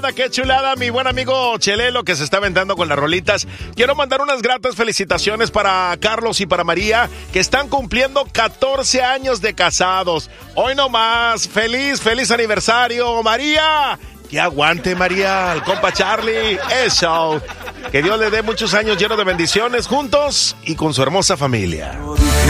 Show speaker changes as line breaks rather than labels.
Qué chulada, mi buen amigo Chelelo, que se está aventando con las rolitas. Quiero mandar unas gratas felicitaciones para Carlos y para María, que están cumpliendo 14 años de casados. Hoy nomás, feliz aniversario, María. Que aguante, María, al compa Charlie. Eso. Que Dios le dé muchos años llenos de bendiciones juntos y con su hermosa familia.